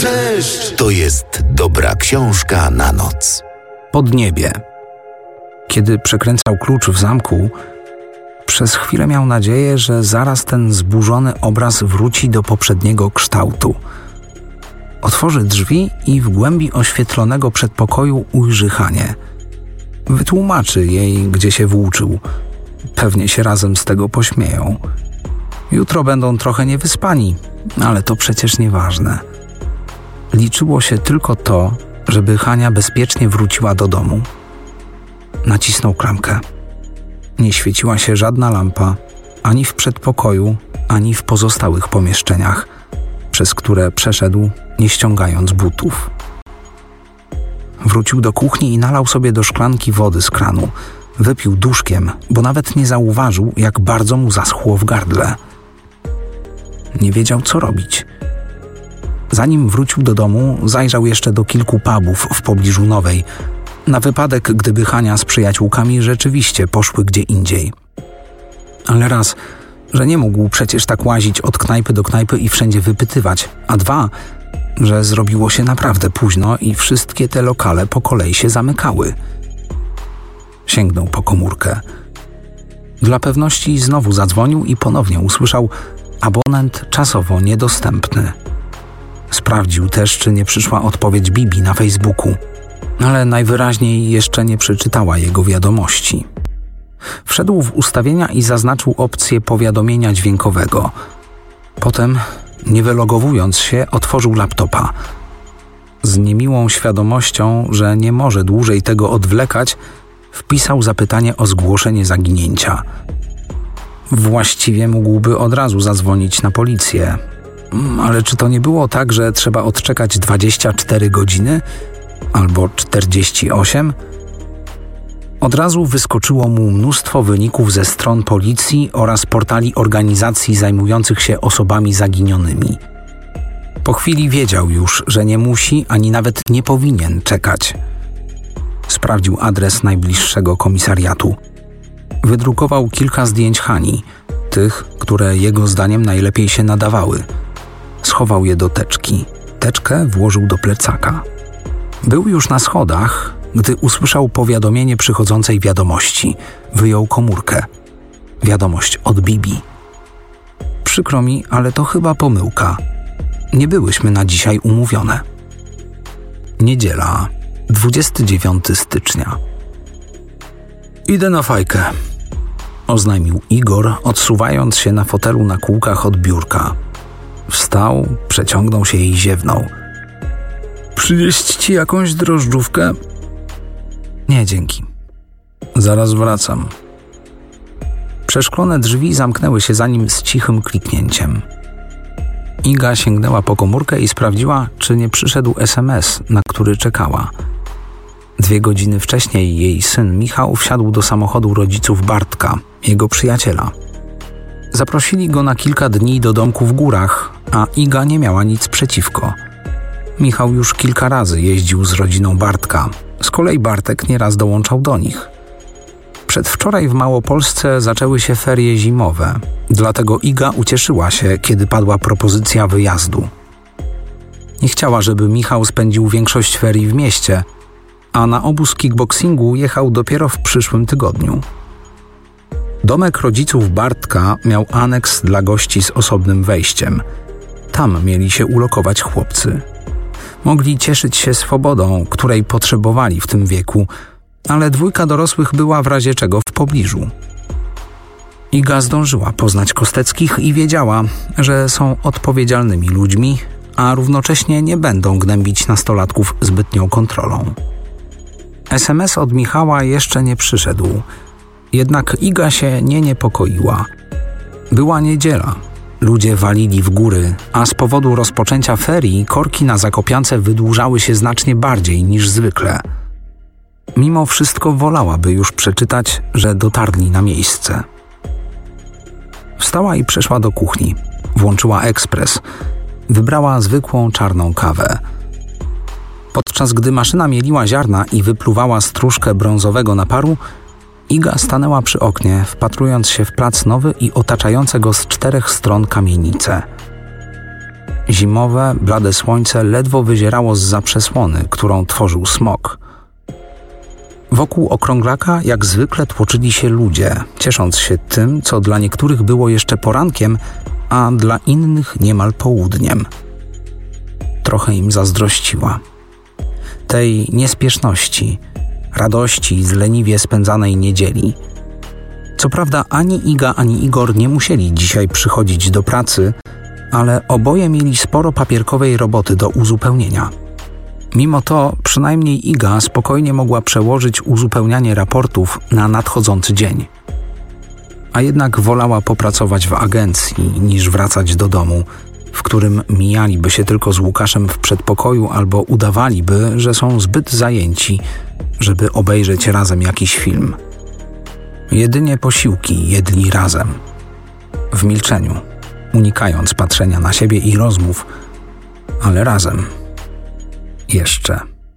deszcz. To jest dobra książka na noc. Podniebie. Kiedy przekręcał klucz w zamku, przez chwilę miał nadzieję, że zaraz ten zburzony obraz wróci do poprzedniego kształtu. Otworzy drzwi i w głębi oświetlonego przedpokoju ujrzy Hanię. Wytłumaczy jej, gdzie się włóczył. Pewnie się razem z tego pośmieją. Jutro będą trochę niewyspani, ale to przecież nieważne. Liczyło się tylko to, żeby Hania bezpiecznie wróciła do domu. Nacisnął klamkę. Nie świeciła się żadna lampa, ani w przedpokoju, ani w pozostałych pomieszczeniach, przez które przeszedł, nie ściągając butów. Wrócił do kuchni i nalał sobie do szklanki wody z kranu. Wypił duszkiem, bo nawet nie zauważył, jak bardzo mu zaschło w gardle. Nie wiedział, co robić. Zanim wrócił do domu, zajrzał jeszcze do kilku pubów w pobliżu Nowej, na wypadek, gdyby Hania z przyjaciółkami rzeczywiście poszły gdzie indziej. Ale raz, że nie mógł przecież tak łazić od knajpy do knajpy i wszędzie wypytywać, a dwa, że zrobiło się naprawdę późno i wszystkie te lokale po kolei się zamykały. Sięgnął po komórkę. Dla pewności znowu zadzwonił i ponownie usłyszał: abonent czasowo niedostępny. Sprawdził też, czy nie przyszła odpowiedź Bibi na Facebooku, ale najwyraźniej jeszcze nie przeczytała jego wiadomości. Wszedł w ustawienia i zaznaczył opcję powiadomienia dźwiękowego. Potem, nie wylogowując się, otworzył laptopa. Z niemiłą świadomością, że nie może dłużej tego odwlekać, wpisał zapytanie o zgłoszenie zaginięcia. Właściwie mógłby od razu zadzwonić na policję. Ale czy to nie było tak, że trzeba odczekać 24 godziny? Albo 48? Od razu wyskoczyło mu mnóstwo wyników ze stron policji oraz portali organizacji zajmujących się osobami zaginionymi. Po chwili wiedział już, że nie musi ani nawet nie powinien czekać. Sprawdził adres najbliższego komisariatu. Wydrukował kilka zdjęć Hani, tych, które jego zdaniem najlepiej się nadawały. Schował je do teczki. Teczkę włożył do plecaka. Był już na schodach, gdy usłyszał powiadomienie przychodzącej wiadomości. Wyjął komórkę. Wiadomość od Bibi. Przykro mi, ale to chyba pomyłka. Nie byłyśmy na dzisiaj umówione. Niedziela, 29 stycznia. Idę na fajkę, oznajmił Igor, odsuwając się na fotelu na kółkach od biurka. Wstał, przeciągnął się i ziewnął. Przynieść ci jakąś drożdżówkę? Nie, dzięki. Zaraz wracam. Przeszklone drzwi zamknęły się za nim z cichym kliknięciem. Iga sięgnęła po komórkę i sprawdziła, czy nie przyszedł SMS, na który czekała. 2 godziny wcześniej jej syn Michał wsiadł do samochodu rodziców Bartka, jego przyjaciela. Zaprosili go na kilka dni do domku w górach, a Iga nie miała nic przeciwko. Michał już kilka razy jeździł z rodziną Bartka. Z kolei Bartek nieraz dołączał do nich. Przedwczoraj w Małopolsce zaczęły się ferie zimowe, dlatego Iga ucieszyła się, kiedy padła propozycja wyjazdu. Nie chciała, żeby Michał spędził większość ferii w mieście, a na obóz kickboxingu jechał dopiero w przyszłym tygodniu. Domek rodziców Bartka miał aneks dla gości z osobnym wejściem. Tam mieli się ulokować chłopcy. Mogli cieszyć się swobodą, której potrzebowali w tym wieku, ale 2 dorosłych była w razie czego w pobliżu. Iga zdążyła poznać Kosteckich i wiedziała, że są odpowiedzialnymi ludźmi, a równocześnie nie będą gnębić nastolatków zbytnią kontrolą. SMS od Michała jeszcze nie przyszedł, jednak Iga się nie niepokoiła. Była niedziela. Ludzie walili w góry, a z powodu rozpoczęcia ferii korki na Zakopiance wydłużały się znacznie bardziej niż zwykle. Mimo wszystko wolałaby już przeczytać, że dotarli na miejsce. Wstała i przeszła do kuchni. Włączyła ekspres. Wybrała zwykłą czarną kawę. Podczas gdy maszyna mieliła ziarna i wypluwała stróżkę brązowego naparu, Iga stanęła przy oknie, wpatrując się w plac Nowy i otaczające go z 4 stron kamienice. Zimowe, blade słońce ledwo wyzierało zza przesłony, którą tworzył smog. Wokół okrąglaka jak zwykle tłoczyli się ludzie, ciesząc się tym, co dla niektórych było jeszcze porankiem, a dla innych niemal południem. Trochę im zazdrościła. Tej niespieszności, radości z leniwie spędzanej niedzieli. Co prawda ani Iga, ani Igor nie musieli dzisiaj przychodzić do pracy, ale oboje mieli sporo papierkowej roboty do uzupełnienia. Mimo to przynajmniej Iga spokojnie mogła przełożyć uzupełnianie raportów na nadchodzący dzień. A jednak wolała popracować w agencji, niż wracać do domu, w którym mijaliby się tylko z Łukaszem w przedpokoju albo udawaliby, że są zbyt zajęci, żeby obejrzeć razem jakiś film. Jedynie posiłki jedli razem, w milczeniu, unikając patrzenia na siebie i rozmów, ale razem. Jeszcze.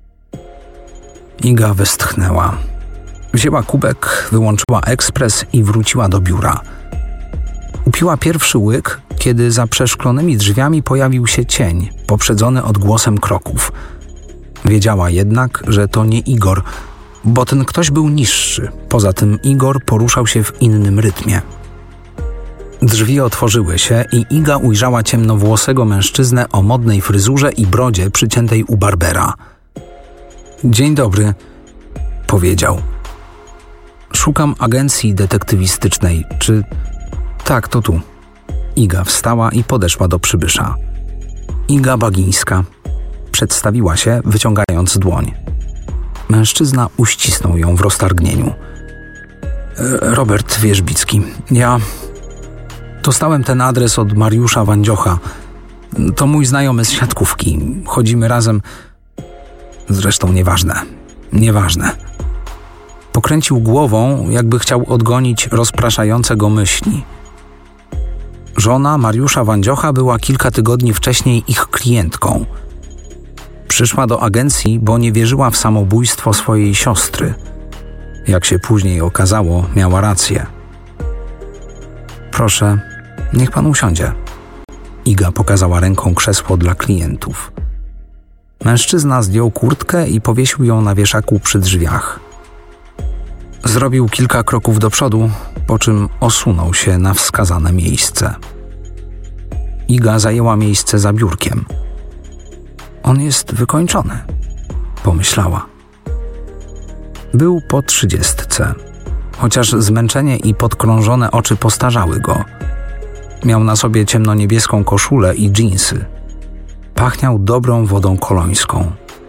Iga westchnęła. Wzięła kubek, wyłączyła ekspres i wróciła do biura. Upiła pierwszy łyk, kiedy za przeszklonymi drzwiami pojawił się cień, poprzedzony odgłosem kroków. Wiedziała jednak, że to nie Igor, bo ten ktoś był niższy. Poza tym Igor poruszał się w innym rytmie. Drzwi otworzyły się i Iga ujrzała ciemnowłosego mężczyznę o modnej fryzurze i brodzie przyciętej u barbera. Dzień dobry, powiedział. Szukam agencji detektywistycznej. Czy... Tak, to tu. Iga wstała i podeszła do przybysza. Iga Bagińska. Przedstawiła się, wyciągając dłoń. Mężczyzna uścisnął ją w roztargnieniu. Robert Wierzbicki. Ja... Dostałem ten adres od Mariusza Wandziocha. To mój znajomy z siatkówki. Chodzimy razem. Zresztą nieważne. Pokręcił głową, jakby chciał odgonić rozpraszające go myśli. Żona Mariusza Wandziocha była kilka tygodni wcześniej ich klientką. Przyszła do agencji, bo nie wierzyła w samobójstwo swojej siostry. Jak się później okazało, miała rację. Proszę, niech pan usiądzie. Iga pokazała ręką krzesło dla klientów. Mężczyzna zdjął kurtkę i powiesił ją na wieszaku przy drzwiach. Zrobił kilka kroków do przodu, po czym osunął się na wskazane miejsce. Iga zajęła miejsce za biurkiem. On jest wykończony, pomyślała. Był po 30, chociaż zmęczenie i podkrążone oczy postarzały go. Miał na sobie ciemnoniebieską koszulę i dżinsy. Pachniał dobrą wodą kolońską.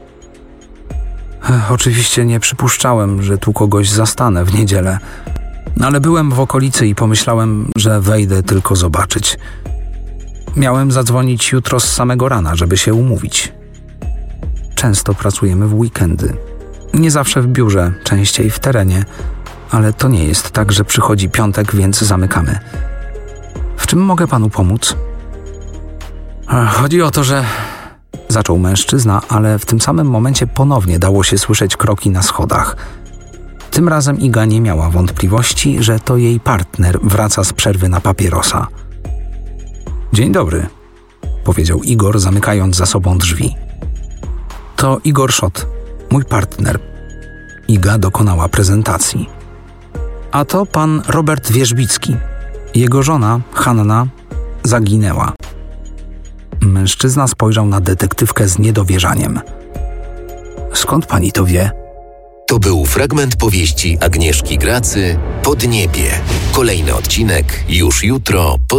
Oczywiście nie przypuszczałem, że tu kogoś zastanę w niedzielę, ale byłem w okolicy i pomyślałem, że wejdę tylko zobaczyć. Miałem zadzwonić jutro z samego rana, żeby się umówić. Często pracujemy w weekendy. Nie zawsze w biurze, częściej w terenie, ale to nie jest tak, że przychodzi piątek, więc zamykamy. W czym mogę panu pomóc? Chodzi o to, że... Zaczął mężczyzna, ale w tym samym momencie ponownie dało się słyszeć kroki na schodach. Tym razem Iga nie miała wątpliwości, że to jej partner wraca z przerwy na papierosa. Dzień dobry, powiedział Igor, zamykając za sobą drzwi. To Igor Szot, mój partner. Iga dokonała prezentacji. A to pan Robert Wierzbicki. Jego żona, Hanna, zaginęła. Mężczyzna spojrzał na detektywkę z niedowierzaniem. Skąd pani to wie? To był fragment powieści Agnieszki Gracy Podniebie. Kolejny odcinek już jutro.